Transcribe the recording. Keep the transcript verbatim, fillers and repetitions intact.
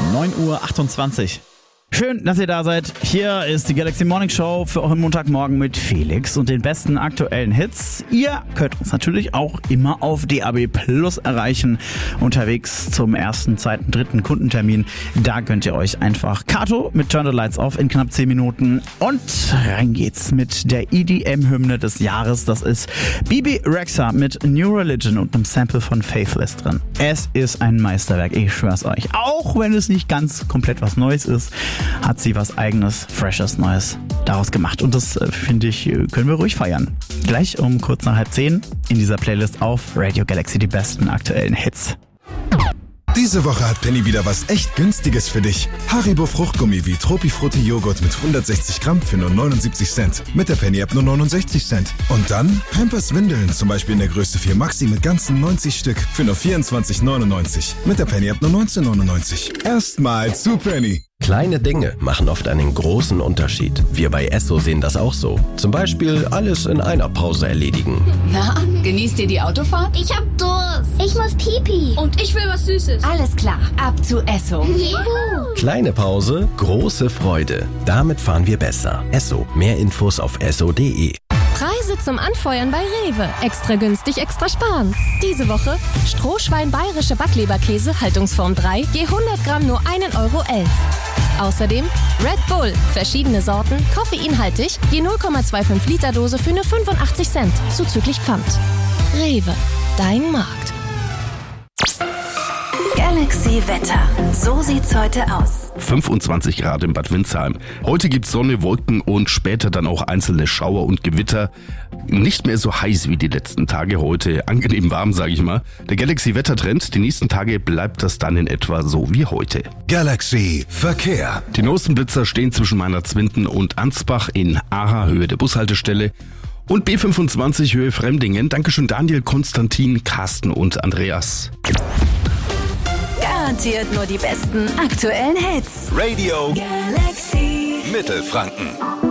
neun Uhr achtundzwanzig. Schön, dass ihr da seid. Hier ist die Galaxy Morning Show für euren Montagmorgen mit Felix und den besten aktuellen Hits. Ihr könnt uns natürlich auch immer auf D A B Plus erreichen. Unterwegs zum ersten, zweiten, dritten Kundentermin. Da könnt ihr euch einfach Kato mit Turn the Lights Off in knapp zehn Minuten. Und rein geht's mit der E D M-Hymne des Jahres. Das ist Bebe Rexha mit New Religion und einem Sample von Faithless drin. Es ist ein Meisterwerk, ich schwör's euch. Auch wenn es nicht ganz komplett was Neues ist, hat sie was Eigenes, Freshes, Neues daraus gemacht. Und das, äh, finde ich, können wir ruhig feiern. Gleich um kurz nach halb zehn in dieser Playlist auf Radio Galaxy die besten aktuellen Hits. Diese Woche hat Penny wieder was echt Günstiges für dich. Haribo Fruchtgummi wie Tropifrutti Joghurt mit hundertsechzig Gramm für nur neunundsiebzig Cent. Mit der Penny-App nur neunundsechzig Cent. Und dann Pampers Windeln, zum Beispiel in der Größe vier Maxi mit ganzen neunzig Stück für nur vierundzwanzig neunundneunzig. Mit der Penny-App nur neunzehn neunundneunzig. Erstmal zu Penny. Kleine Dinge machen oft einen großen Unterschied. Wir bei Esso sehen das auch so. Zum Beispiel alles in einer Pause erledigen. Na, genießt ihr die Autofahrt? Ich hab Durst. Ich muss Pipi. Und ich will was Süßes. Alles klar, ab zu Esso. Juhu. Kleine Pause, große Freude. Damit fahren wir besser. Esso. Mehr Infos auf esso punkt de. Preise zum Anfeuern bei Rewe. Extra günstig, extra sparen. Diese Woche Strohschwein bayerische Backleberkäse, Haltungsform drei, je hundert Gramm nur ein Euro elf. Außerdem Red Bull, verschiedene Sorten, koffeinhaltig, je null Komma fünfundzwanzig Liter Dose für nur fünfundachtzig Cent, zuzüglich Pfand. Rewe, dein Markt. Galaxy Wetter. So sieht's heute aus. fünfundzwanzig Grad in Bad Windsheim. Heute gibt's Sonne, Wolken und später dann auch einzelne Schauer und Gewitter. Nicht mehr so heiß wie die letzten Tage. Heute angenehm warm, sage ich mal. Der Galaxy-Wettertrend, die nächsten Tage bleibt das dann in etwa so wie heute. Galaxy Verkehr. Die Nostenblitzer stehen zwischen Meinerzwinden und Ansbach in Aha, Höhe der Bushaltestelle. Und B fünfundzwanzig Höhe Fremdingen. Dankeschön Daniel, Konstantin, Carsten und Andreas. Garantiert nur die besten aktuellen Hits. Radio Galaxy Mittelfranken.